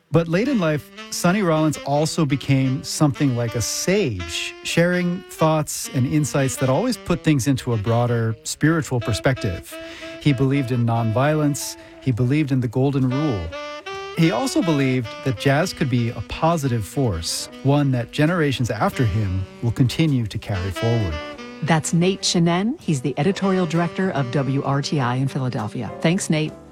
But late in life, Sonny Rollins also became something like a sage, sharing thoughts and insights that always put things into a broader spiritual perspective. He believed in nonviolence. He believed in the golden rule. He also believed that jazz could be a positive force, one that generations after him will continue to carry forward. That's Nate Chinen. He's the editorial director of WRTI in Philadelphia. Thanks, Nate.